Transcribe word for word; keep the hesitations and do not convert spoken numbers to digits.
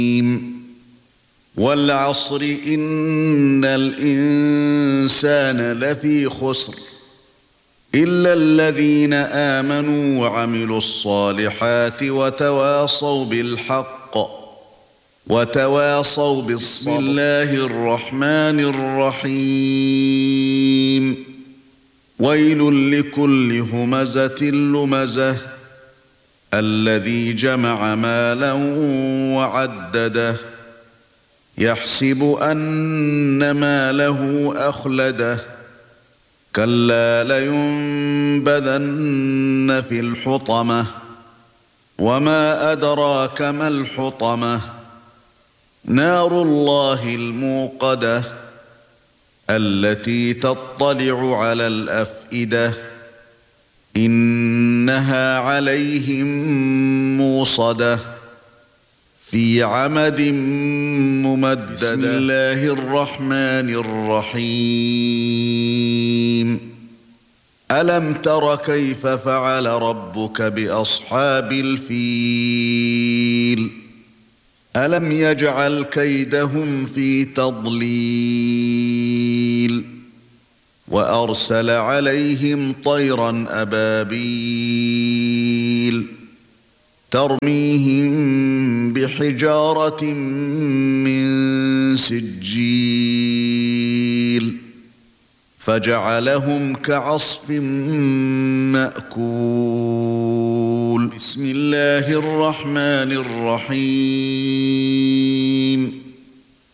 وَالْعَصْرِ إِنَّ الْإِنسَانَ لَفِي خُسْرٍ إِلَّا الَّذِينَ آمَنُوا وَعَمِلُوا الصَّالِحَاتِ وَتَوَاصَوْا بِالْحَقِّ وَتَوَاصَوْا بِالصَّبْرِ. بسم الله الرحمن الرحيم. وَيْلٌ لِكُلِّ هُمَزَةٍ لُمَزَةٍ الَّذِي جَمَعَ مَالًا وَعَدَّدَهُ يَحْسَبُ أَنَّ مَالَهُ أَخْلَدَهُ كَلَّا لَيُنبَذَنَّ فِي الْحُطَمَةِ وَمَا أَدْرَاكَ مَا الْحُطَمَةُ نَارُ اللَّهِ الْمُوقَدَةُ الَّتِي تَطَّلِعُ عَلَى الْأَفْئِدَةِ إِنَّهَا عَلَيْهِمْ مُؤْصَدَةٌ في عمد ممددة. بسم الله الرحمن الرحيم. ألم تر كيف فعل ربك بأصحاب الفيل ألم يجعل كيدهم في تضليل وأرسل عليهم طيرا أبابيل ترميهم بحجارة من سجيل فجعلهم كعصف مأكول. بسم الله الرحمن الرحيم.